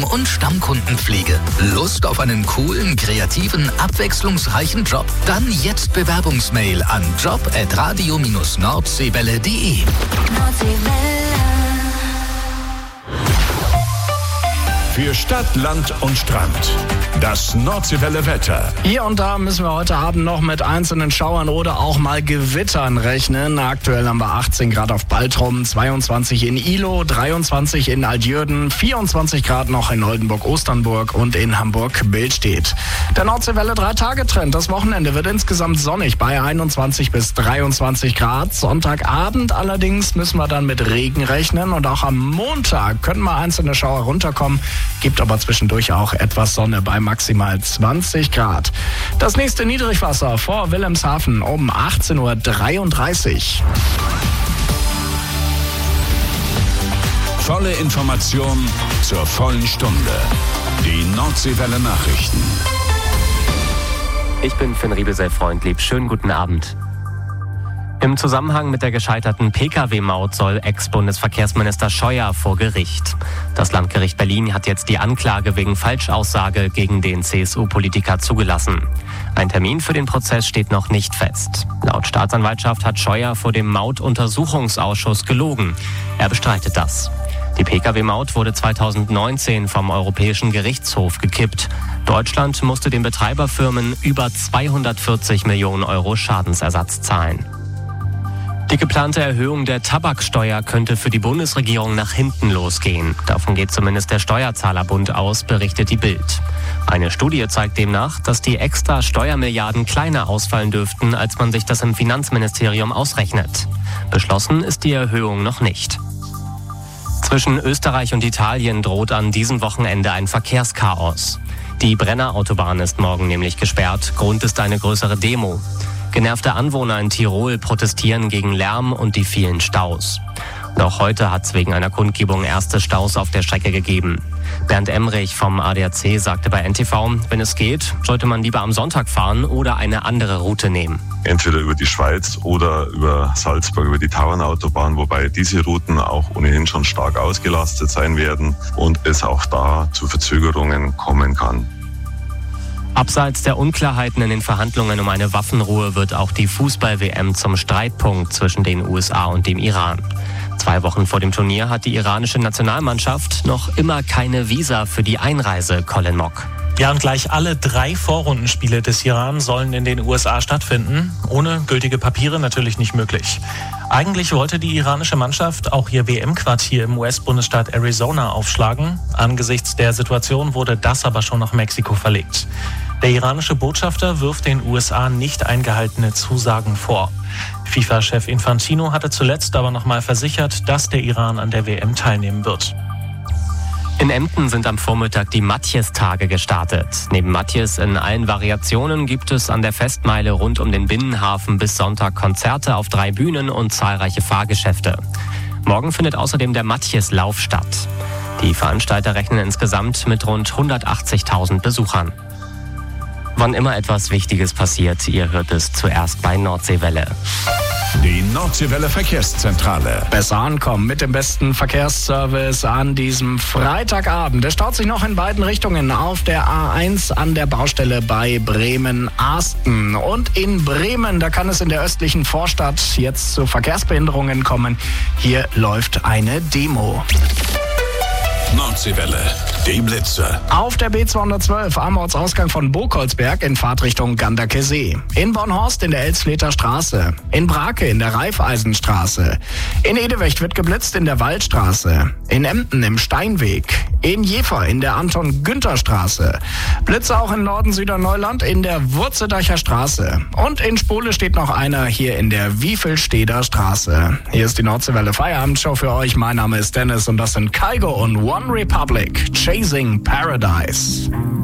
und Stammkundenpflege. Lust auf einen coolen, kreativen, abwechslungsreichen Job? Dann jetzt Bewerbungsmail an job@radio-nordseewelle.de. Für Stadt, Land und Strand. Das Nordseewelle Wetter. Hier und da müssen wir heute Abend noch mit einzelnen Schauern oder auch mal Gewittern rechnen. Aktuell haben wir 18 Grad auf Baltrum, 22 in Ihlow, 23 in Altjürden, 24 Grad noch in Oldenburg-Osternburg und in Hamburg-Billstedt. Der Nordseewelle 3-Tage-Trend. Das Wochenende wird insgesamt sonnig bei 21 bis 23 Grad. Sonntagabend allerdings müssen wir dann mit Regen rechnen und auch am Montag können mal einzelne Schauer runterkommen. Gibt aber zwischendurch auch etwas Sonne bei maximal 20 Grad. Das nächste Niedrigwasser vor Wilhelmshaven um 18:33 Uhr. Volle Information zur vollen Stunde. Die Nordseewelle Nachrichten. Ich bin Finn Riebesell-Freundlieb. Schönen guten Abend. Im Zusammenhang mit der gescheiterten Pkw-Maut soll Ex-Bundesverkehrsminister Scheuer vor Gericht. Das Landgericht Berlin hat jetzt die Anklage wegen Falschaussage gegen den CSU-Politiker zugelassen. Ein Termin für den Prozess steht noch nicht fest. Laut Staatsanwaltschaft hat Scheuer vor dem Mautuntersuchungsausschuss gelogen. Er bestreitet das. Die Pkw-Maut wurde 2019 vom Europäischen Gerichtshof gekippt. Deutschland musste den Betreiberfirmen über 240 Millionen Euro Schadensersatz zahlen. Die geplante Erhöhung der Tabaksteuer könnte für die Bundesregierung nach hinten losgehen. Davon geht zumindest der Steuerzahlerbund aus, berichtet die Bild. Eine Studie zeigt demnach, dass die extra Steuermilliarden kleiner ausfallen dürften, als man sich das im Finanzministerium ausrechnet. Beschlossen ist die Erhöhung noch nicht. Zwischen Österreich und Italien droht an diesem Wochenende ein Verkehrschaos. Die Brennerautobahn ist morgen nämlich gesperrt. Grund ist eine größere Demo. Genervte Anwohner in Tirol protestieren gegen Lärm und die vielen Staus. Noch heute hat es wegen einer Kundgebung erste Staus auf der Strecke gegeben. Bernd Emrich vom ADAC sagte bei NTV, wenn es geht, sollte man lieber am Sonntag fahren oder eine andere Route nehmen. Entweder über die Schweiz oder über Salzburg, über die Tauernautobahn, wobei diese Routen auch ohnehin schon stark ausgelastet sein werden und es auch da zu Verzögerungen kommen kann. Abseits der Unklarheiten in den Verhandlungen um eine Waffenruhe wird auch die Fußball-WM zum Streitpunkt zwischen den USA und dem Iran. 2 Wochen vor dem Turnier hat die iranische Nationalmannschaft noch immer keine Visa für die Einreise, Colin Mock. Ja, und gleich alle 3 Vorrundenspiele des Iran sollen in den USA stattfinden. Ohne gültige Papiere natürlich nicht möglich. Eigentlich wollte die iranische Mannschaft auch ihr WM-Quartier im US-Bundesstaat Arizona aufschlagen. Angesichts der Situation wurde das aber schon nach Mexiko verlegt. Der iranische Botschafter wirft den USA nicht eingehaltene Zusagen vor. FIFA-Chef Infantino hatte zuletzt aber nochmal versichert, dass der Iran an der WM teilnehmen wird. In Emden sind am Vormittag die Matjes-Tage gestartet. Neben Matjes in allen Variationen gibt es an der Festmeile rund um den Binnenhafen bis Sonntag Konzerte auf 3 Bühnen und zahlreiche Fahrgeschäfte. Morgen findet außerdem der Matjes-Lauf statt. Die Veranstalter rechnen insgesamt mit rund 180.000 Besuchern. Wann immer etwas Wichtiges passiert, ihr hört es zuerst bei Nordseewelle. Die Nordseewelle Verkehrszentrale. Besser ankommen mit dem besten Verkehrsservice an diesem Freitagabend. Der staut sich noch in beiden Richtungen auf der A1 an der Baustelle bei Bremen-Arsten. Und in Bremen, da kann es in der östlichen Vorstadt jetzt zu Verkehrsbehinderungen kommen. Hier läuft eine Demo. Nordseewelle, die Blitze. Auf der B212 am Ortsausgang von Burgholzberg in Fahrtrichtung Ganderker See. In Bornhorst in der Elsfleter Straße. In Brake in der Raiffeisenstraße. In Edewecht wird geblitzt in der Waldstraße. In Emden im Steinweg. In Jever in der Anton-Günther-Straße. Blitze auch in Norden-Süderneuland in der Wurzedacher Straße. Und in Spole steht noch einer hier in der Wiefelsteder Straße. Hier ist die Nordseewelle Feierabendshow für euch. Mein Name ist Dennis und das sind Kygo und One Republic, Chasing Paradise.